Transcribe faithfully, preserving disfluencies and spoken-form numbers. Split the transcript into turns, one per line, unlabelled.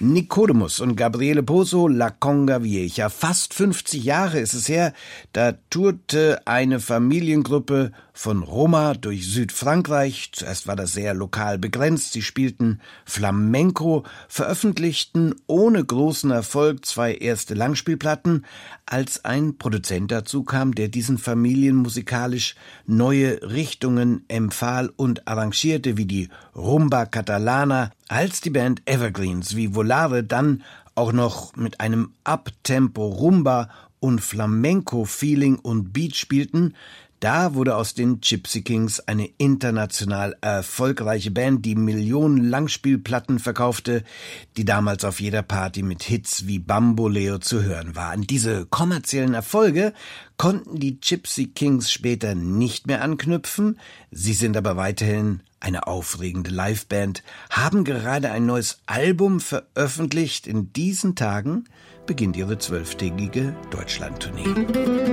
Nicodemus und Gabriele Poso, La Conga Vieja. Fast fünfzig Jahre ist es her, da tourte eine Familiengruppe von Roma durch Südfrankreich. Zuerst war das sehr lokal begrenzt. Sie spielten Flamenco, veröffentlichten ohne großen Erfolg zwei erste Langspielplatten, als ein Produzent dazu kam, der diesen Familien musikalisch neue Richtungen empfahl und arrangierte, wie die Rumba Catalana, als die Band Evergreens wie Volare dann auch noch mit einem Uptempo Rumba und Flamenco-Feeling und Beat spielten. Da wurde aus den Gypsy Kings eine international erfolgreiche Band, die Millionen Langspielplatten verkaufte, die damals auf jeder Party mit Hits wie Bamboleo zu hören war. An diese kommerziellen Erfolge konnten die Gypsy Kings später nicht mehr anknüpfen. Sie sind aber weiterhin eine aufregende Liveband, haben gerade ein neues Album veröffentlicht. In diesen Tagen beginnt ihre zwölftägige Deutschlandtournee.